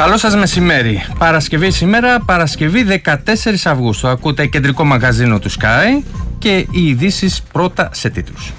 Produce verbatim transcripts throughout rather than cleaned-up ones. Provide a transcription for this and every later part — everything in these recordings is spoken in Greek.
Καλό σας μεσημέρι. Παρασκευή σήμερα, Παρασκευή δεκατέσσερις Αυγούστου. Ακούτε κεντρικό μαγαζίνο του Sky και οι ειδήσεις πρώτα σε τίτλους.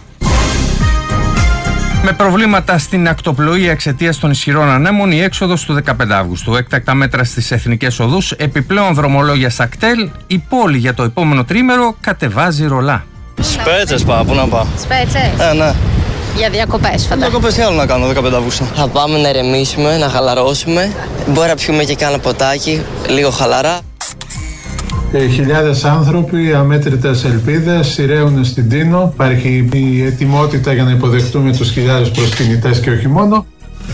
Με προβλήματα στην ακτοπλοεία εξαιτίας των ισχυρών ανέμων, η έξοδος του δεκαπέντε Αυγούστου. Έκτακτα μέτρα στις εθνικές οδούς, επιπλέον δρομολόγια στα κτέλ. Η πόλη για το επόμενο τρίμερο κατεβάζει ρολά. Σπέτσες πάω, πού να πάω. Σπέτσες. Ε, ναι. Για διακοπές φαντάζομαι. Διακοπές τι άλλο να κάνω δεκαπέντε Αυγούστου. Θα πάμε να ηρεμήσουμε, να χαλαρώσουμε. Μπορεί να πιούμε και κάνα ποτάκι, λίγο χαλαρά. Ε, χιλιάδες άνθρωποι, αμέτρητες ελπίδες, σειραίουν στην Τίνο. Υπάρχει η ετοιμότητα για να υποδεχτούμε τους χιλιάδες προσκυνητές και όχι μόνο.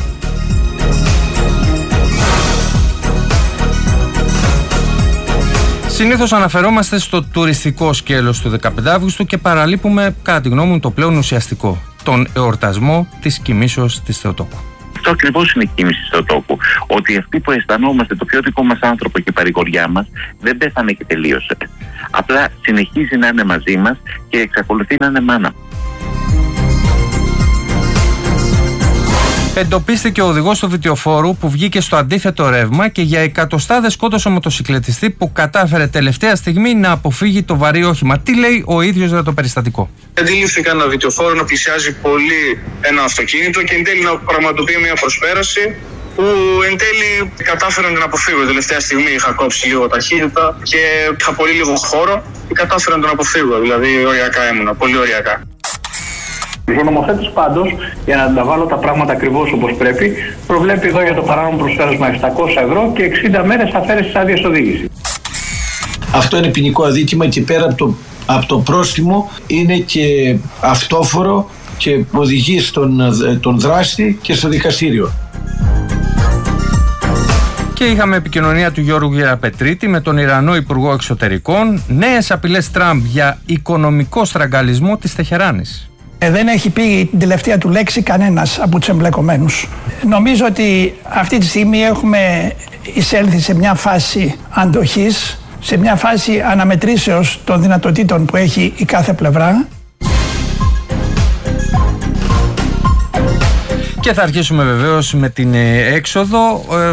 Συνήθως αναφερόμαστε στο τουριστικό σκέλος του δεκαπέντε Αυγούστου και παραλείπουμε, κατά τη γνώμη μου, το πλέον ουσιαστικό, τον εορτασμό της κοιμήσεως της Θεοτόκου. Αυτό ακριβώς είναι η κίνηση στο τόπο. Ότι αυτοί που αισθανόμαστε το πιο δικό μας άνθρωπο και η παρηγοριά μας δεν πέθανε και τελείωσε. Απλά συνεχίζει να είναι μαζί μας και εξακολουθεί να είναι μάνα. Εντοπίστηκε ο οδηγός του βιτιοφόρου που βγήκε στο αντίθετο ρεύμα και για εκατοστάδες σκότωσε ο μοτοσυκλετιστή που κατάφερε τελευταία στιγμή να αποφύγει το βαρύ όχημα. Τι λέει ο ίδιος για το περιστατικό? Αντιλήφθηκα ένα βιτιοφόρο να πλησιάζει πολύ ένα αυτοκίνητο και εν τέλει να πραγματοποιεί μια προσπέραση που εν τέλει κατάφερα να την αποφύγω. Τελευταία στιγμή είχα κόψει λίγο ταχύτητα και είχα πολύ λίγο χώρο και κατάφερα να τον αποφύγω. Δηλαδή οριακά ήμουνα, πολύ οριακά. Ο νομοθέτης πάντως, για να τα βάλω τα πράγματα ακριβώς όπως πρέπει, προβλέπει εδώ για το παράνομο προσπέρασμα επτακόσια ευρώ και εξήντα μέρες αφαίρεσης άδειας οδήγησης. Αυτό είναι ποινικό αδίκημα και πέρα από το, από το πρόστιμο είναι και αυτόφορο και οδηγεί στον τον δράστη και στο δικαστήριο. Και είχαμε επικοινωνία του Γιώργου Γεραπετρίτη με τον Ιρανό Υπουργό Εξωτερικών. Νέες απειλές Τραμπ για οικονομικό στραγγαλισμό της Τεχεράνης. Ε, δεν έχει πει την τελευταία του λέξη κανένας από τους εμπλεκομένους. Νομίζω ότι αυτή τη στιγμή έχουμε εισέλθει σε μια φάση αντοχής, σε μια φάση αναμετρήσεως των δυνατοτήτων που έχει η κάθε πλευρά. Και θα αρχίσουμε βεβαίως με την έξοδο. Ε,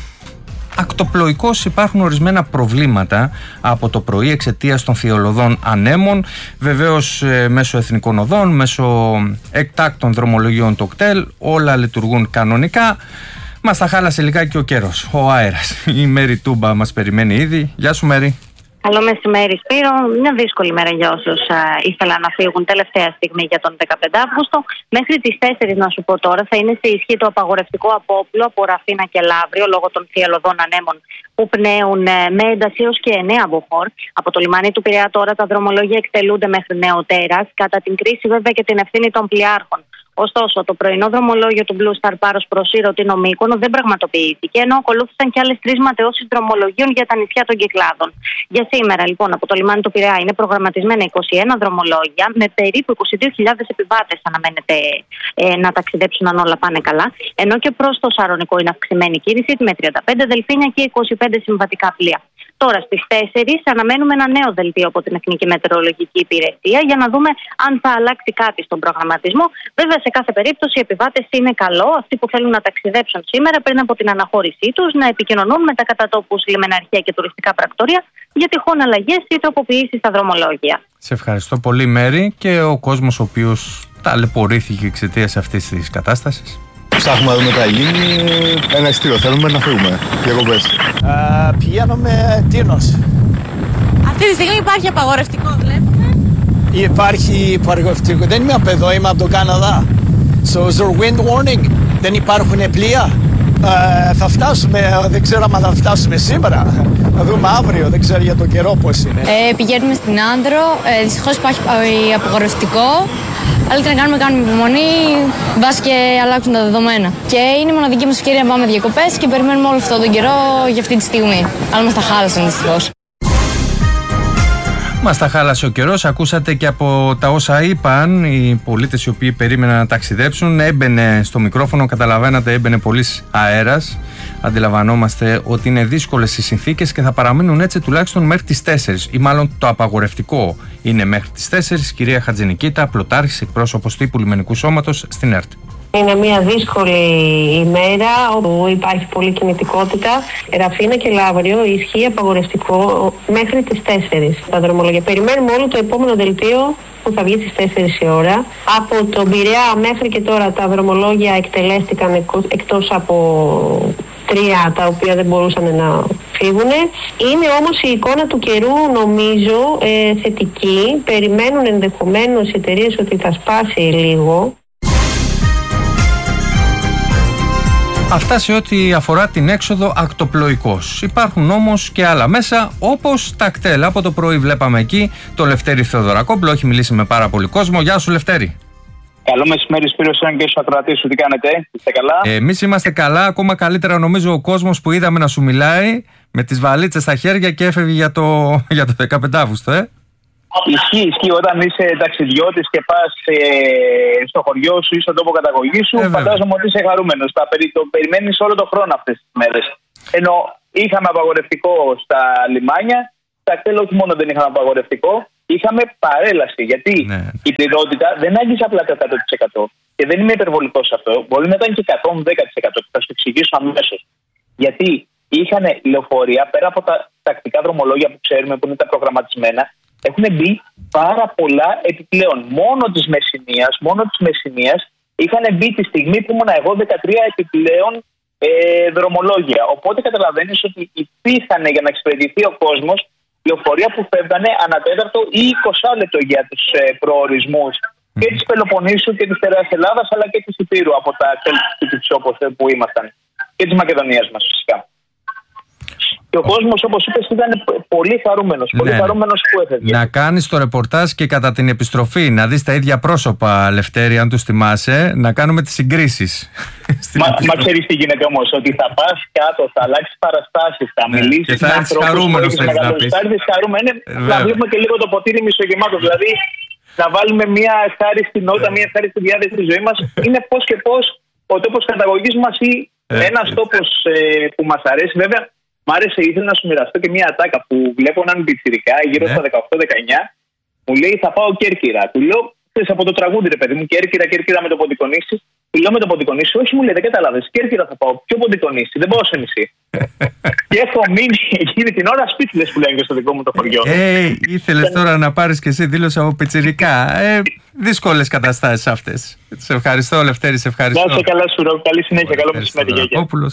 Ακτοπλοϊκώς υπάρχουν ορισμένα προβλήματα από το πρωί εξαιτίας των θειολωδών ανέμων. Βεβαίως ε, μέσω εθνικών οδών, μέσω εκτάκτων δρομολογίων το κτέλ, όλα λειτουργούν κανονικά. Μας τα χάλασε λιγάκι ο καιρός, ο αέρας. Η Μέρη Τούμπα μας περιμένει ήδη. Γεια σου Μέρη. Καλό μεσημέρι Σπύρο. Μια δύσκολη μέρα για όσους ήθελαν να φύγουν τελευταία στιγμή για τον δεκαπέντε Αυγούστου. Μέχρι τις τέσσερις να σου πω τώρα θα είναι σε ισχύ το απαγορευτικό απόπλο από Ραφίνα και Λαύριο λόγω των θειελωδών ανέμων που πνέουν με ένταση έως και εννέα μποφόρ. Από το λιμάνι του Πειραιά τώρα τα δρομολόγια εκτελούνται μέχρι νεοτέρας, κατά την κρίση βέβαια και την ευθύνη των πλοιάρχων. Ωστόσο, το πρωινό δρομολόγιο του Blue Star Πάρος προς Ηρωτίνο Μύκονο δεν πραγματοποιήθηκε, ενώ ακολούθησαν και άλλες τρεις ματαιώσεις δρομολογίων για τα νησιά των Κυκλάδων. Για σήμερα, λοιπόν, από το λιμάνι του Πειραιά είναι προγραμματισμένα είκοσι ένα δρομολόγια, με περίπου είκοσι δύο χιλιάδες επιβάτες αναμένεται ε, να ταξιδέψουν αν όλα πάνε καλά. Ενώ και προς το Σαρονικό είναι αυξημένη κίνηση με τριάντα πέντε δελφίνια και είκοσι πέντε συμβατικά πλοία. Τώρα στις τέσσερις αναμένουμε ένα νέο δελτίο από την Εθνική Μετεωρολογική Υπηρεσία για να δούμε αν θα αλλάξει κάτι στον προγραμματισμό. Βέβαια, σε κάθε περίπτωση οι επιβάτες είναι καλό, αυτοί που θέλουν να ταξιδέψουν σήμερα πριν από την αναχώρησή τους, να επικοινωνούν με τα κατατόπους λιμεναρχεία και τουριστικά πρακτορία για τυχόν αλλαγές ή τροποποιήσεις στα δρομολόγια. Σε ευχαριστώ πολύ Μέρη, και ο κόσμος ο οποίος ταλαιπωρήθηκε εξαιτίας αυτής της κατάστασης. Ψάχνουμε να δούμε τι θα γίνει. Ένα ειστήριο θέλουμε να φύγουμε. Διακοπές. Πηγαίνουμε Τίνος. Αυτή τη στιγμή υπάρχει απαγορευτικό, βλέπουμε. Υπάρχει απαγορευτικό. Δεν είμαι από εδώ, είμαι από το Καναδά. So, is there wind warning? Δεν υπάρχουν πλοία. Uh, θα φτάσουμε, δεν ξέρω αν θα φτάσουμε σήμερα. Θα δούμε αύριο, δεν ξέρω για τον καιρό πώς είναι. Ε, πηγαίνουμε στην Άνδρο. Ε, δυστυχώς υπάρχει απαγορευτικό. Αλλά τι να κάνουμε, κάνουμε υπομονή, μπας και αλλάξουν τα δεδομένα. Και είναι η μοναδική μας ευκαιρία να πάμε διακοπές και περιμένουμε όλο αυτόν τον καιρό για αυτή τη στιγμή. Αλλά μας τα χάλασαν δυστυχώς. Μας τα χάλασε ο καιρός. Ακούσατε και από τα όσα είπαν οι πολίτες οι οποίοι περίμεναν να ταξιδέψουν. Έμπαινε στο μικρόφωνο, καταλαβαίνατε, έμπαινε πολύς αέρας. Αντιλαμβανόμαστε ότι είναι δύσκολες οι συνθήκες και θα παραμείνουν έτσι τουλάχιστον μέχρι τις τέσσερις, ή μάλλον το απαγορευτικό είναι μέχρι τις τέσσερις. Κυρία Χατζηνικήτα, πλωτάρχης, εκπρόσωπος τύπου Λιμενικού Σώματος στην ΕΡΤ. Είναι μια δύσκολη ημέρα όπου υπάρχει πολλή κινητικότητα. Ραφίνα και Λαύριο ισχύει απαγορευτικό μέχρι τις τέσσερις τα δρομολόγια. Περιμένουμε όλο το επόμενο δελτίο που θα βγει στις τέσσερις η ώρα. Από τον Πειραιά μέχρι και τώρα τα δρομολόγια εκτελέστηκαν εκτός από τρία τα οποία δεν μπορούσαν να φύγουν. Είναι όμως η εικόνα του καιρού νομίζω ε, θετική. Περιμένουν ενδεχομένως οι εταιρείες ότι θα σπάσει λίγο. Αυτά σε ό,τι αφορά την έξοδο ακτοπλοϊκός. Υπάρχουν όμως και άλλα μέσα, όπως τα κτέλ. Από το πρωί βλέπαμε εκεί το Λευτέρη Θεοδωρακόπουλο. Έχει μιλήσει με πάρα πολύ κόσμο. Γεια σου, Λευτέρη. Καλό μεσημέρι, Σπύρο, σαν και στους ακροατές σου. Τι κάνετε, είστε καλά? Εμείς είμαστε καλά. Ακόμα καλύτερα νομίζω ο κόσμος που είδαμε να σου μιλάει με τις βαλίτσες στα χέρια και έφευγε για το, για το δεκαπέντε Αύγουστο, ε. Ισχύει, ισχύει. Όταν είσαι ταξιδιώτης και πας ε, στο χωριό σου ή στον τόπο καταγωγής σου, ε, φαντάζομαι ότι είσαι χαρούμενος. Το περιμένεις όλο τον χρόνο αυτές τις μέρες. Ενώ είχαμε απαγορευτικό στα λιμάνια, τα κτέλ όχι μόνο δεν είχαμε απαγορευτικό, είχαμε παρέλαση. Γιατί ναι. η πληρότητα δεν άγγιζε απλά το εκατό τοις εκατό. Και δεν είμαι υπερβολικός σε αυτό. Μπορεί να ήταν και εκατόν δέκα τοις εκατό. Θα σου εξηγήσω αμέσως. Γιατί είχαν λεωφορεία πέρα από τα τακτικά δρομολόγια που ξέρουμε που είναι τα προγραμματισμένα. Έχουν μπει πάρα πολλά επιπλέον. Μόνο της Μεσσηνίας, μόνο της Μεσσηνίας είχαν μπει τη στιγμή που ήμουν εγώ δεκατρία επιπλέον ε, δρομολόγια. Οπότε καταλαβαίνεις ότι υπήρχαν για να εξυπηρετηθεί ο κόσμος λεωφορεία που φεύγανε ανατέταρτο ή είκοσι λεπτό για τους ε, προορισμούς mm. και της Πελοποννήσου και της Τεράς Ελλάδας αλλά και της Υπήρου από τα τέλη όπως που ήμασταν και της Μακεδονίας μας φυσικά. Και ο κόσμος, όπως είπες, ήταν πολύ χαρούμενος. Πολύ ναι, χαρούμενος που έφευγε. Να κάνεις το ρεπορτάζ και κατά την επιστροφή, να δεις τα ίδια πρόσωπα, Λευτέρη, αν τους θυμάσαι, να κάνουμε τις συγκρίσεις. Μα, μα ξέρεις τι γίνεται όμως, ότι θα πας κάτω, θα αλλάξεις παραστάσεις, θα ναι, μιλήσεις με ανθρώπους. Χαρούμενος, θέλεις να πεις. Θα έρθεις χαρούμενος. Να βλέπουμε και λίγο το ποτήρι μισογεμάτο. Δηλαδή, να βάλουμε μια ευχάριστη νότα, μια ευχάριστη διάθεση στη ζωή μας. Είναι πώς και πώς ο τόπος καταγωγής μας ή ε, ένας ε, τόπος ε, που μας αρέσει. Βέβαια, μ' άρεσε, ήθελα να σου μοιραστώ και μια ατάκα που βλέπω έναν πιτσιρικά γύρω ναι. στα δεκαοκτώ δεκαεννιά. Μου λέει θα πάω Κέρκυρα. Του λέω ξέρεις από το τραγούδι ρε παιδί μου, Κέρκυρα, Κέρκυρα με το Ποντικονίσι. Του λέω με το Ποντικονίσι, όχι μου λέει δεν κατάλαβες. Κέρκυρα θα πάω, ποιο Ποντικονίσι, δεν πάω σε νησί. Και έχω μείνει εκείνη την ώρα σπίτι λες που λένε και στο δικό μου το χωριό. Ε, ήθελες τώρα να πάρεις και εσύ δήλωση από πιτσιρικά. Ε, δύσκολες καταστάσεις αυτές. Σε ευχαριστώ Λευτέρη, σε ευχαριστώ. Να είσαι καλά σου, καλή συνέχεια, καλό μεσημέρι.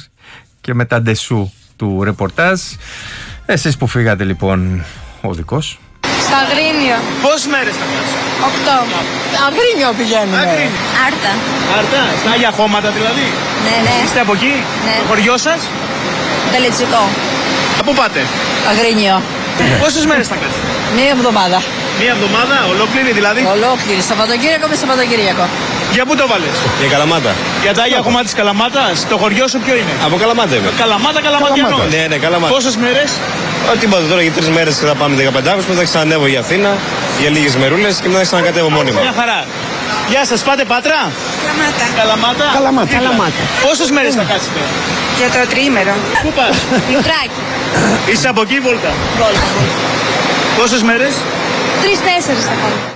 Και με τα ντεσού του ρεπορτάζ. Εσείς που φύγατε λοιπόν οδικός. Στα Αγρίνιο. Πόσες μέρες θα πας? Οκτώ. Αγρίνιο πηγαίνουμε. Αγρίνιο. Άρτα. Άρτα, στα Άγια Χώματα δηλαδή. Ναι, ναι. Είστε από εκεί? Ναι. Το χωριό σας? Τελετσικό. Από πού πάτε? Αγρίνιο. Πόσες μέρες θα κάτσετε? Μία εβδομάδα. Μία εβδομάδα, ολόκληρη δηλαδή? Ολόκληρη, Σαββατοκύριακο με Σαββατοκύριακο. Για πού το βάλες? Για Καλαμάτα. Για τα Άγια Χώματα της Καλαμάτας? Το χωριό σου ποιο είναι? Από Καλαμάτα είμαι. Καλαμάτα, Καλαματιανό. Ναι, ναι, Καλαμάτα. Πόσες μέρες? Ό, τίποτα τώρα για τρεις μέρες θα πάμε δεκαπέντε Αυγούστου, μετά ξανανεύω για Αθήνα για λίγες μερούλες και μετά ξανακατεύω μόνιμα. Μια χαρά. Γεια σας, πάτε Πάτρα? Καλαμάτα. Καλαμάτα. Καλαμάτα. Καλαμάτα. Πόσες μέρες θα κάτσετε? Για το τριήμερο. Πού πας? Λουτράκι. Είσαι από εκεί, Βόλτα? Βόλτα. Πόσες μέρες? Τρεις-τέσσερις θα πάω.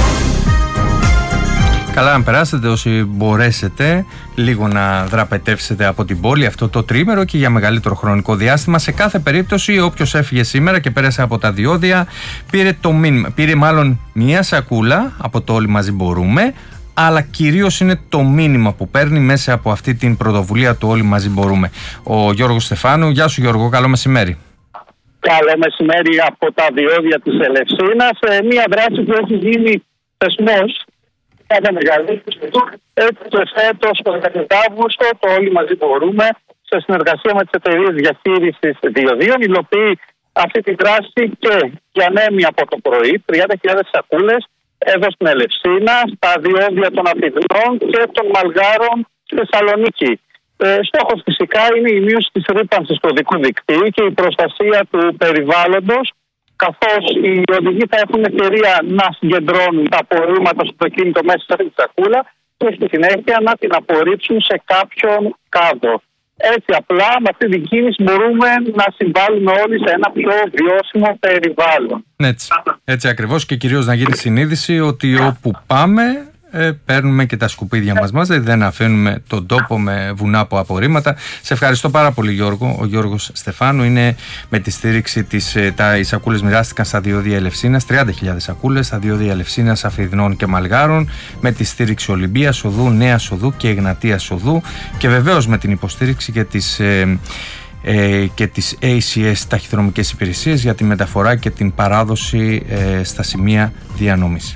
Καλά να περάσετε όσοι μπορέσετε λίγο να δραπετεύσετε από την πόλη αυτό το τρίμερο και για μεγαλύτερο χρονικό διάστημα. Σε κάθε περίπτωση όποιος έφυγε σήμερα και πέρασε από τα διόδια πήρε το μήνυμα, πήρε μάλλον μία σακούλα από το Όλοι Μαζί Μπορούμε, αλλά κυρίως είναι το μήνυμα που παίρνει μέσα από αυτή την πρωτοβουλία του Όλοι Μαζί Μπορούμε. Ο Γιώργος Στεφάνου. Γεια σου Γιώργο, καλό μεσημέρι. Καλό μεσημέρι από τα διόδια της Ελευσίνας, μια δράση που έχει γίνει θεσμός. Κάθε μεγαλύτερο έτσι και φέτος το δεκαπέντε Αυγούστου το Όλοι Μαζί Μπορούμε σε συνεργασία με τις εταιρείες διαχείρισης διοδίων υλοποιεί αυτή τη δράση και διανέμει από το πρωί τριάντα χιλιάδες σακούλες εδώ στην Ελευσίνα, στα διόδια των Αθηνών και των Μαλγάρων στη Θεσσαλονίκη. Ε, στόχος φυσικά είναι η μείωση της ρύπανσης του οδικού δικτύου και η προστασία του περιβάλλοντος, καθώς οι οδηγοί θα έχουν ευκαιρία να συγκεντρώνουν τα απορρίμματα στο αυτοκίνητο μέσα σε αυτή τη σακούλα και στη συνέχεια να την απορρίψουν σε κάποιον κάδο. Έτσι απλά με αυτή την κίνηση μπορούμε να συμβάλλουμε όλοι σε ένα πιο βιώσιμο περιβάλλον. Έτσι, έτσι ακριβώς και κυρίως να γίνει συνείδηση ότι όπου πάμε ε, παίρνουμε και τα σκουπίδια μας μαζί, δεν αφήνουμε τον τόπο με βουνά από απορρίμματα. Σε ευχαριστώ πάρα πολύ, Γιώργο. Ο Γιώργος Στεφάνου είναι με τη στήριξη της, τα, οι σακούλες μοιράστηκαν στα διόδια Ελευσίνας, τριάντα χιλιάδες σακούλες στα διόδια Ελευσίνας, Αφιδνών και Μαλγάρων, με τη στήριξη Ολυμπίας Οδού, Νέας Οδού και Εγνατίας Οδού, και βεβαίως με την υποστήριξη και της ε, ε, και τις έι σι ες ταχυδρομικές υπηρεσίες για τη μεταφορά και την παράδοση ε, στα σημεία διανομής.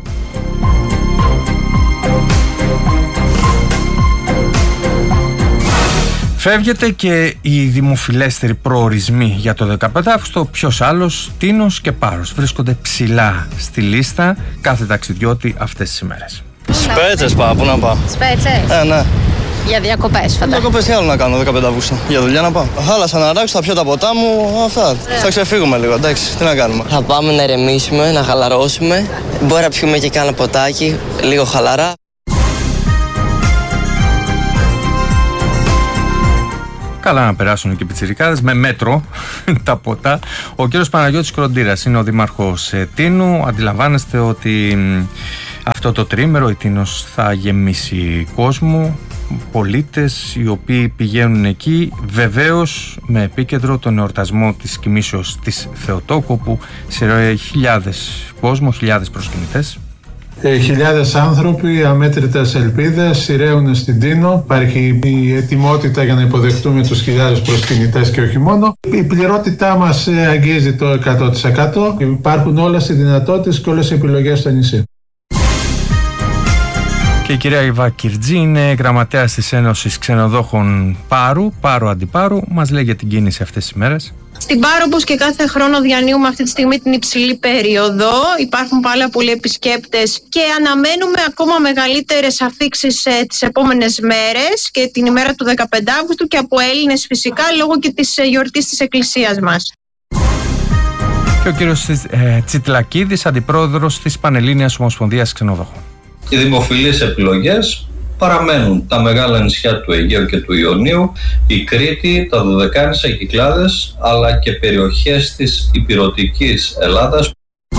Φεύγεται και οι δημοφιλέστεροι προορισμοί για το δεκαπέντε Αυγούστου. Ποιος άλλος, Τίνος και Πάρος βρίσκονται ψηλά στη λίστα κάθε ταξιδιώτη αυτές τις ημέρες. Σπέτσες πάω, πού να πάω. Σπέτσες. Ε, ναι. Για διακοπές, φαντάζομαι. Διακοπές τι άλλο να κάνω δεκαπέντε Αυγούστου. Για δουλειά να πάω. Θάλασσα να ράξω, θα πιω τα ποτά μου, αυτά. Yeah. Θα ξεφύγουμε λίγο, εντάξει, τι να κάνουμε. Θα πάμε να ηρεμήσουμε, να χαλαρώσουμε. Μπορεί να πιούμε και κάνα ποτάκι, λίγο χαλαρά. Καλά να περάσουν και οι πιτσιρικάδες με μέτρο τα ποτά. Ο κύριος Παναγιώτης Κροντήρας είναι ο δήμαρχος Τίνου. Αντιλαμβάνεστε ότι αυτό το τρίμερο η Τίνος θα γεμίσει κόσμο, πολίτες οι οποίοι πηγαίνουν εκεί, βεβαίως με επίκεντρο τον εορτασμό της κοιμήσεως της Θεοτόκου, όπου σε χιλιάδες κόσμο, χιλιάδες προσκυνητές. Ε, χιλιάδες άνθρωποι, αμέτρητες ελπίδες σειραίουν στην Τίνο. Υπάρχει η ετοιμότητα για να υποδεχτούμε τους χιλιάδες προσκυνητές και όχι μόνο. Η πληρότητά μας αγγίζει το εκατό τοις εκατό. Υπάρχουν όλες οι δυνατότητες και όλες οι επιλογές στο νησί. Και η κυρία Ιβά Κυρτζή είναι γραμματέας της Ένωσης Ξενοδόχων Πάρου, Πάρου Αντιπάρου. Μας λέει για την κίνηση αυτές τις μέρες. Στην Πάρο, όπως και κάθε χρόνο, διανύουμε αυτή τη στιγμή την υψηλή περίοδο. Υπάρχουν πάρα πολλοί επισκέπτες και αναμένουμε ακόμα μεγαλύτερες αφήξεις ε, τις επόμενες μέρες και την ημέρα του δεκαπέντε Αυγούστου και από Έλληνες φυσικά, λόγω και της ε, γιορτής της Εκκλησίας μας. Και ο κύριος ε, Τσιτλακίδης, αντιπρόεδρος της Πανελλήνιας Ομοσπονδίας Ξενοδόχων. Οι δημοφιλείς επιλογές παραμένουν τα μεγάλα νησιά του Αιγαίου και του Ιωνίου, η Κρήτη, τα Δωδεκάνησα, οι Κυκλάδες, αλλά και περιοχές της ηπειρωτικής Ελλάδας.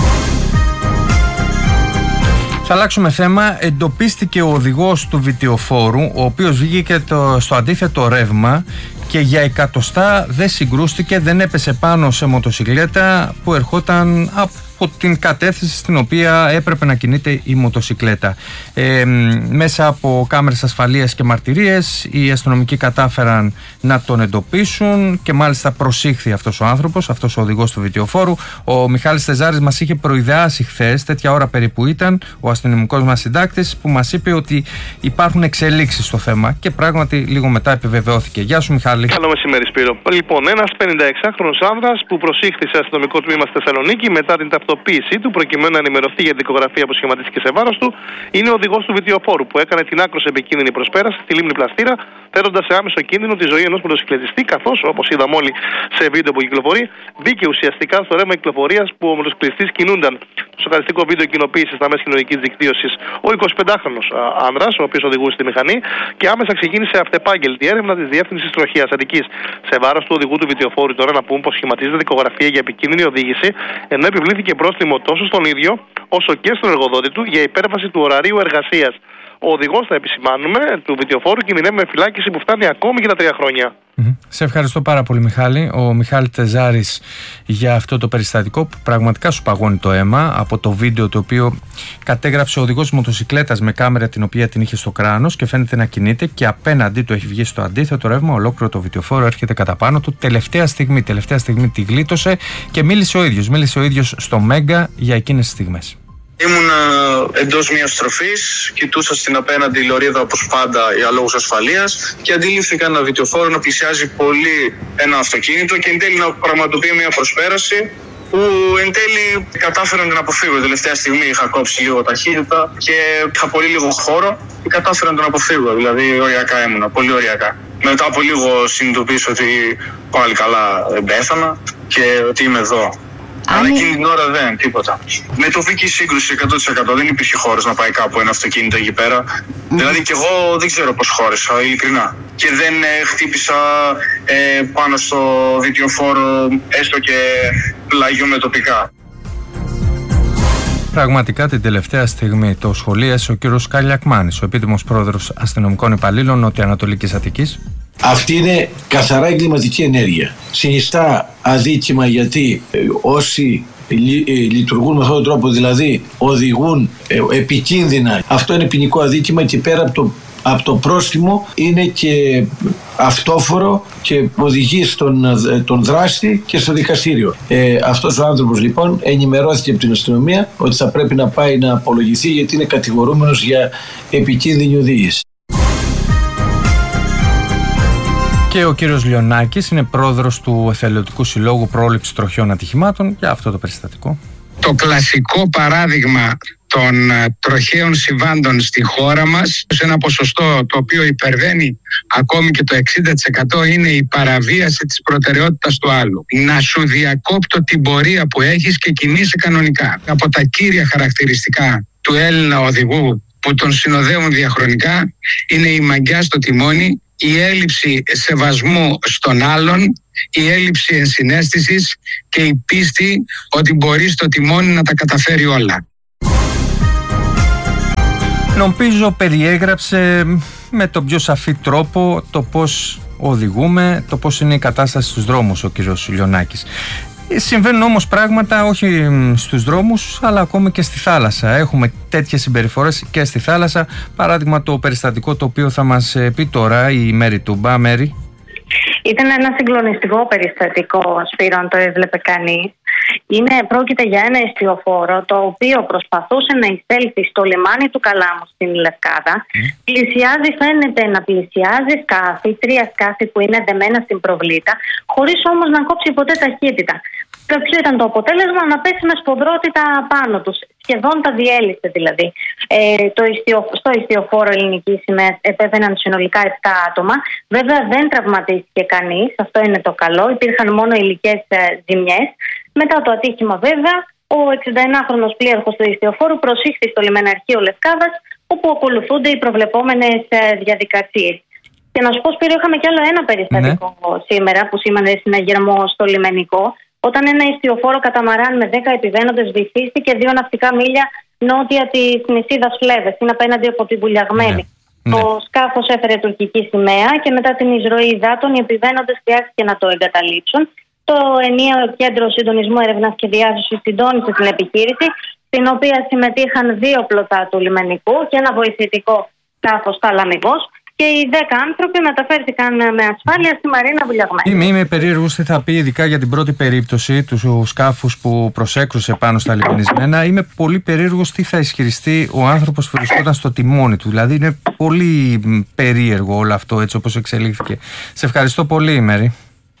Θα αλλάξουμε θέμα. Εντοπίστηκε ο οδηγός του βιτιοφόρου, ο οποίος βγήκε το, στο αντίθετο ρεύμα και για εκατοστά δεν συγκρούστηκε, δεν έπεσε πάνω σε μοτοσικλέτα που ερχόταν από την κατεύθυνση στην οποία έπρεπε να κινείται η μοτοσικλέτα. Ε, μέσα από κάμερες ασφαλείας και μαρτυρίες οι αστυνομικοί κατάφεραν να τον εντοπίσουν και μάλιστα προσήχθη αυτός ο άνθρωπος, αυτός ο οδηγός του βιτιοφόρου. Ο Μιχάλης Τεζάρης μας είχε προειδεάσει χθες, τέτοια ώρα περίπου ήταν, ο αστυνομικός μας συντάκτης, που μας είπε ότι υπάρχουν εξελίξεις στο θέμα και πράγματι λίγο μετά επιβεβαιώθηκε. Γεια σου, Μιχάλη. Καλό μεσημέρι, Σπύρο. Λοιπόν, ένας πενηνταεξάχρονος άνδρας που προσήχθη σε αστυνομικό τμήμα στη Θεσσαλονίκη μετά την ταυτοποίησή του, προκειμένου να ενημερωθεί για την δικογραφία που σχηματίστηκε σε βάρος του, είναι ο οδηγός του βιτιοφόρου που έκανε την άκρως επικίνδυνη προσπέραση στη λίμνη Πλαστήρα, θέτοντας σε άμεσο κίνδυνο τη ζωή ενός μοτοσυκλετιστή, καθώς, όπως είδαμε όλοι σε βίντεο που κυκλοφορεί, μπήκε ουσιαστικά στο ρεύμα κυκλοφορίας που ο μοτοσυκλετιστής κινούνταν. Το σοκαριστικό βίντεο κοινοποίησε στα μέσα κοινωνικής δικτύωσης ο εικοσιπεντάχρονος άνδρας, ο οποίος οδηγούσε τη μηχανή, και άμεσα ξεκίνησε αυτεπάγγελτη έρευνα της Διεύθυνσης Τροχίας Αττικής. Σε βάρος του οδηγού του βιτιοφόρου, τώρα να πούμε πως σχηματίζεται δικογραφία για επικίνδυνη οδήγηση, ενώ επιβλήθηκε πρόστιμο τόσο στον ίδιο όσο και στον εργοδότη του για υπέρβαση του ωραρίου εργασίας. Ο οδηγός, θα επισημάνουμε, του βιτιοφόρου κινδυνεύει με φυλάκιση που φτάνει ακόμη και τα τρία χρόνια. Mm-hmm. Σε ευχαριστώ πάρα πολύ, Μιχάλη. Ο Μιχάλη Τεζάρης για αυτό το περιστατικό που πραγματικά σου παγώνει το αίμα από το βίντεο το οποίο κατέγραψε ο οδηγός μοτοσικλέτας με κάμερα την οποία την είχε στο κράνος και φαίνεται να κινείται και απέναντί του έχει βγει στο αντίθετο ρεύμα. Ολόκληρο το βιτιοφόρο έρχεται κατά πάνω του. Τελευταία στιγμή, τελευταία στιγμή τη γλίτωσε και μίλησε ο ίδιος. Μίλησε ο ίδιος στο Μέγκα για εκείνες τις στιγμές. Ήμουν εντός μιας στροφής, κοιτούσα στην απέναντι λωρίδα όπως πάντα για λόγους ασφαλείας και αντιλήφθηκα ένα βιτιοφόρο να πλησιάζει πολύ ένα αυτοκίνητο και εν τέλει να πραγματοποιεί μια προσπέραση που εν τέλει κατάφερα να την αποφύγω. Τελευταία στιγμή είχα κόψει λίγο ταχύτητα και είχα πολύ λίγο χώρο και κατάφερα να την αποφύγω. Δηλαδή οριακά ήμουνα, πολύ οριακά. Μετά από λίγο συνειδητοποίησα ότι πάλι καλά δεν πέθανα και ότι είμαι εδώ. Αλλά εκείνη την ώρα δεν, τίποτα. Με το βίκη σύγκρουση εκατό τοις εκατό δεν υπήρχε χώρος να πάει κάπου ένα αυτοκίνητο εκεί πέρα. Mm. Δηλαδή και εγώ δεν ξέρω πώς χώρισα, ειλικρινά. Και δεν ε, χτύπησα ε, πάνω στο βιτιοφόρο, έστω και πλάγιο με τοπικά. Πραγματικά την τελευταία στιγμή το σχολίασε ο κύριος Καλιακμάνης, ο επίτιμος πρόεδρος αστυνομικών υπαλλήλων Νοτιοανατολικής Αττικής. Αυτή είναι καθαρά εγκληματική ενέργεια. Συνιστά αδίκημα γιατί ε, όσοι λειτουργούν με αυτόν τον τρόπο, δηλαδή οδηγούν ε, επικίνδυνα, αυτό είναι ποινικό αδίκημα και πέρα από το, από το πρόστιμο είναι και αυτόφορο και οδηγεί στον τον δράστη και στο δικαστήριο. Ε, αυτός ο άνθρωπος λοιπόν ενημερώθηκε από την αστυνομία ότι θα πρέπει να πάει να απολογηθεί γιατί είναι κατηγορούμενος για επικίνδυνη οδήγηση. Και ο κύριος Λιονάκης είναι πρόεδρος του Εθελοντικού Συλλόγου Πρόληψης Τροχαίων Ατυχημάτων για αυτό το περιστατικό. Το κλασικό παράδειγμα των τροχαίων συμβάντων στη χώρα μας, σε ένα ποσοστό το οποίο υπερβαίνει ακόμη και το εξήντα τοις εκατό, είναι η παραβίαση της προτεραιότητας του άλλου. Να σου διακόπτω την πορεία που έχεις και κινείσαι κανονικά. Από τα κύρια χαρακτηριστικά του Έλληνα οδηγού που τον συνοδεύουν διαχρονικά είναι η μαγκιά στο τιμόνι, η έλλειψη σεβασμού στον άλλον, η έλλειψη ενσυναίσθησης και η πίστη ότι μπορεί στο τιμόνι να τα καταφέρει όλα. Νομίζω περιέγραψε με τον πιο σαφή τρόπο το πώς οδηγούμε, το πώς είναι η κατάσταση στους δρόμους ο κύριος Λιονάκης. Συμβαίνουν όμως πράγματα όχι στους δρόμους αλλά ακόμη και στη θάλασσα. Έχουμε τέτοιες συμπεριφορές και στη θάλασσα. Παράδειγμα το περιστατικό το οποίο θα μας πει τώρα η Μέρη Τούμπα. Μέρη. Ήταν ένα συγκλονιστικό περιστατικό, Σπύρο, αν το έβλεπε κανείς. Είναι, πρόκειται για ένα εστιοφόρο το οποίο προσπαθούσε να εισέλθει στο λιμάνι του Καλάμου στην Λευκάδα. Mm. Πλησιάζει, φαίνεται να πλησιάζει σκάφη, τρία σκάφη που είναι δεμένα στην προβλήτα, χωρίς όμως να κόψει ποτέ ταχύτητα. Ποιο ήταν το αποτέλεσμα? Να πέσει με σποδρότητα πάνω τους. Σχεδόν τα διέλυσε δηλαδή. Ε, το ιστιο, στο ιστιοφόρο ελληνικής σημαίας επέβαιναν συνολικά επτά άτομα. Βέβαια δεν τραυματίστηκε κανείς, αυτό είναι το καλό. Υπήρχαν μόνο υλικές ε, ζημιές. Μετά το ατύχημα βέβαια, ο εξηνταενάχρονος πλοίαρχος του ιστιοφόρου προσήχθη στο λιμεναρχείο Λευκάδας, όπου ακολουθούνται οι προβλεπόμενες ε, διαδικασίες. Και να σου πω, Σπύριο, είχαμε κι άλλο ένα περιστατικό ναι. σήμερα που σήμανε συναγερμό στο λιμενικό. Όταν ένα ιστιοφόρο καταμαράν με δέκα επιβαίνοντες βυθίστηκε δύο ναυτικά μίλια νότια της νησίδας Φλέβες, είναι απέναντι από την Βουλιαγμένη. Ναι. Το ναι. σκάφος έφερε τουρκική σημαία και μετά την εισρωή υδάτων οι επιβαίνοντες χρειάστηκε να το εγκαταλείψουν. Το ενιαίο κέντρο συντονισμού έρευνας και διάσωσης συντόνισε την επιχείρηση, στην οποία συμμετείχαν δύο πλωτά του λιμενικού και ένα βοηθητικό σκάφος θαλαμικός. Και οι δέκα άνθρωποι μεταφέρθηκαν με ασφάλεια στη Μαρίνα Βουλιαγμένη. Είμαι, είμαι περίεργος τι θα πει, ειδικά για την πρώτη περίπτωση του σκάφους που προσέκρουσε πάνω στα λιμενισμένα. Είμαι πολύ περίεργος τι θα ισχυριστεί ο άνθρωπος που βρισκόταν στο τιμόνι του. Δηλαδή είναι πολύ περίεργο όλο αυτό έτσι όπως εξελίχθηκε. Σε ευχαριστώ πολύ, Μέρη.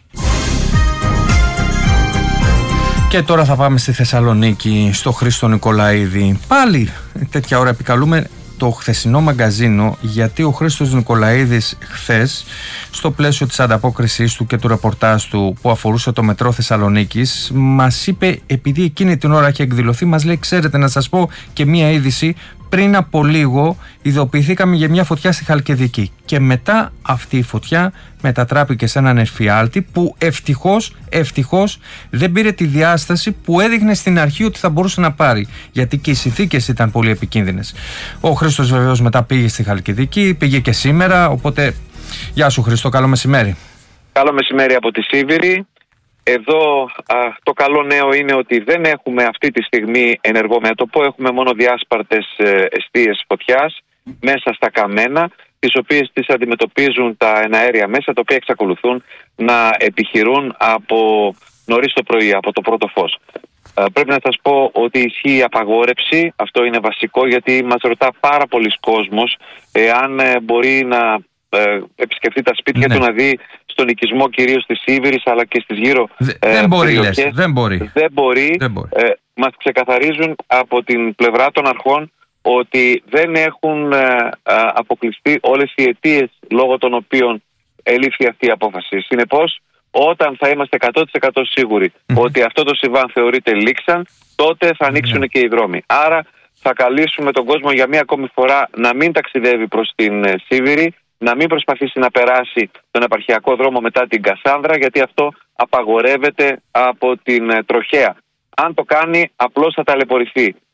Και τώρα θα πάμε στη Θεσσαλονίκη, στο Χρήστο Νικολαίδη. Πάλι τέτοια ώρα επικαλούμε το χθεσινό μαγκαζίνο, γιατί ο Χρήστος Νικολαίδης χθες, στο πλαίσιο της ανταπόκρισής του και του ρεπορτάζ του που αφορούσε το μετρό Θεσσαλονίκης, μας είπε, επειδή εκείνη την ώρα είχε εκδηλωθεί, μας λέει, ξέρετε, να σας πω και μία είδηση, πριν από λίγο ειδοποιηθήκαμε για μια φωτιά στη Χαλκιδική και μετά αυτή η φωτιά μετατράπηκε σε έναν εφιάλτη που ευτυχώς, ευτυχώς δεν πήρε τη διάσταση που έδειχνε στην αρχή ότι θα μπορούσε να πάρει, γιατί και οι συνθήκες ήταν πολύ επικίνδυνες. Ο Χρήστος βεβαίως μετά πήγε στη Χαλκιδική, πήγε και σήμερα, οπότε γεια σου Χρήστο, καλό μεσημέρι. Καλό μεσημέρι από τη Σίβηρη. Εδώ α, το καλό νέο είναι ότι δεν έχουμε αυτή τη στιγμή ενεργό μέτωπο, έχουμε μόνο διάσπαρτες ε, εστίες φωτιάς μέσα στα καμένα, τις οποίες τις αντιμετωπίζουν τα εναέρια μέσα, τα οποία εξακολουθούν να επιχειρούν από νωρίς το πρωί, από το πρώτο φως. Ε, πρέπει να σας πω ότι ισχύει απαγόρευση, αυτό είναι βασικό, γιατί μας ρωτά πάρα πολλοί κόσμος εάν ε, μπορεί να ε, επισκεφτεί τα σπίτια ναι. του, να δει στον οικισμό κυρίως της Σίβηρης αλλά και στις γύρω Δε, ε, δεν, μπορεί, λες, δεν μπορεί, δεν μπορεί. Δεν μπορεί. Ε, μας ξεκαθαρίζουν από την πλευρά των αρχών ότι δεν έχουν ε, ε, αποκλειστεί όλες οι αιτίες λόγω των οποίων ελήφθη αυτή η απόφαση. Συνεπώς, όταν θα είμαστε εκατό τοις εκατό σίγουροι mm. ότι αυτό το συμβάν θεωρείται λήξαν, τότε θα ανοίξουν mm. και οι δρόμοι. Άρα θα καλήσουμε τον κόσμο για μία ακόμη φορά να μην ταξιδεύει προς την ε, Σίβηρη, να μην προσπαθήσει να περάσει τον επαρχιακό δρόμο μετά την Κασάνδρα, γιατί αυτό απαγορεύεται από την ε, τροχέα. Αν το κάνει, απλώς θα ταλαιπωρηθεί.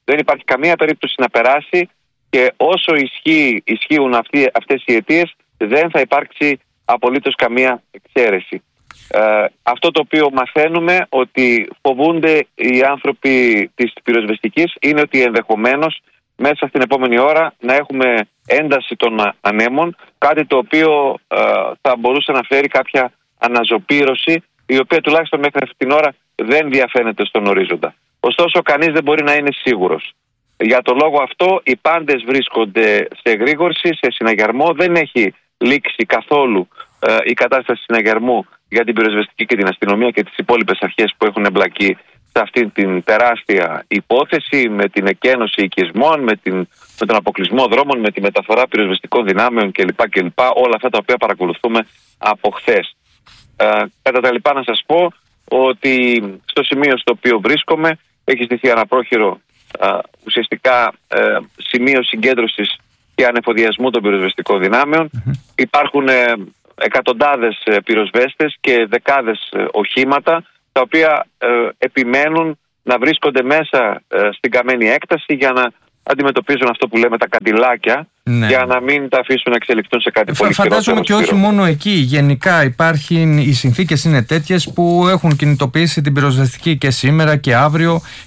Δεν υπάρχει καμία περίπτωση να περάσει και όσο ισχύει, ισχύουν αυτοί, αυτές οι αιτίες, δεν θα υπάρξει απολύτως καμία εξαίρεση. Ε, αυτό το οποίο μαθαίνουμε ότι φοβούνται οι άνθρωποι της πυροσβεστικής είναι ότι ενδεχομένως μέσα στην επόμενη ώρα να έχουμε ένταση των ανέμων, κάτι το οποίο ε, θα μπορούσε να φέρει κάποια αναζωπήρωση, η οποία τουλάχιστον μέχρι αυτή την ώρα δεν διαφαίνεται στον ορίζοντα. Ωστόσο, κανείς δεν μπορεί να είναι σίγουρος. Για το λόγο αυτό, οι πάντες βρίσκονται σε εγρήγορση, σε συναγερμό. Δεν έχει λήξει καθόλου ε, η κατάσταση συναγερμού για την πυροσβεστική και την αστυνομία και τις υπόλοιπες αρχές που έχουν εμπλακεί σε αυτή την τεράστια υπόθεση, με την εκένωση οικισμών, με, την, με τον αποκλεισμό δρόμων, με τη μεταφορά πυροσβεστικών δυνάμεων κλπ. κλπ. Όλα αυτά τα οποία παρακολουθούμε από χθες. Ε, κατά τα λοιπά, να σας πω ότι στο σημείο στο οποίο βρίσκομαι έχει στηθεί ένα πρόχειρο ε, ουσιαστικά ε, σημείο συγκέντρωσης και ανεφοδιασμού των πυροσβεστικών δυνάμεων. Mm-hmm. Υπάρχουν ε, εκατοντάδες ε, πυροσβέστες και δεκάδες ε, οχήματα τα οποία ε, επιμένουν να βρίσκονται μέσα ε, στην καμένη έκταση για να αντιμετωπίζουν αυτό που λέμε τα καντιλάκια, ναι, για να μην τα αφήσουν να εξελιχθούν σε κάτι πολύ χειρότερο. Φαντάζομαι και όχι μόνο εκεί. Γενικά υπάρχουν, οι συνθήκες είναι τέτοιες που έχουν κινητοποιήσει την πυροσβεστική και σήμερα και αύριο